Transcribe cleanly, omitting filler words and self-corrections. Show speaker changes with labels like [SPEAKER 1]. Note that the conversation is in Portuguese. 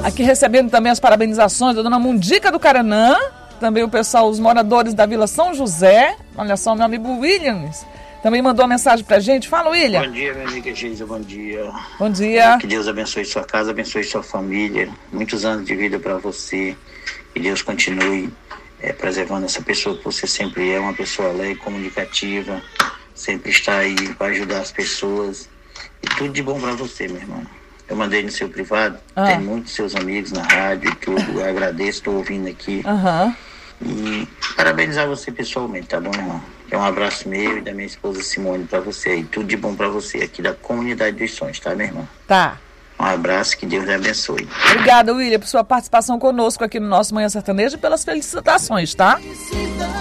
[SPEAKER 1] Aqui recebendo também as parabenizações da dona Mundica do Caranã, também o pessoal, os moradores da Vila São José. Olha só, meu amigo Williams também mandou uma mensagem pra gente. Fala, William.
[SPEAKER 2] Bom dia, minha amiga Geisa, bom dia.
[SPEAKER 1] Bom dia.
[SPEAKER 2] Que Deus abençoe sua casa, abençoe sua família. Muitos anos de vida para você. Que Deus continue preservando essa pessoa que você sempre é, uma pessoa alegre, comunicativa, sempre está aí para ajudar as pessoas. E tudo de bom para você, meu irmão. Eu mandei no seu privado, tem muitos seus amigos na rádio e tudo. Eu agradeço, estou ouvindo aqui. E parabenizar você pessoalmente, tá bom, irmão? É um abraço meu e da minha esposa Simone pra você aí. Tudo de bom pra você aqui da Comunidade dos Sonhos, tá, meu irmão?
[SPEAKER 1] Tá.
[SPEAKER 2] Um abraço, que Deus lhe abençoe.
[SPEAKER 1] Obrigada, William, por sua participação conosco aqui no nosso Manhã Sertaneja e pelas felicitações, tá?